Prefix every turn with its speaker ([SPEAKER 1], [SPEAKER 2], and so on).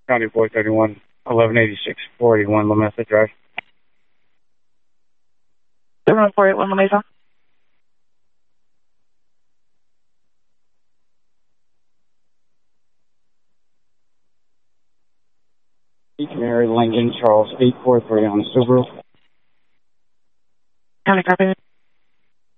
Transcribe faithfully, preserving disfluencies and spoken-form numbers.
[SPEAKER 1] County four thirty-one, eleven eighty-six, four eighty-one La Mesa Drive.
[SPEAKER 2] seven one four eight one La Mesa.
[SPEAKER 1] Mary Lincoln Charles eight four three on Subaru.
[SPEAKER 2] County copy.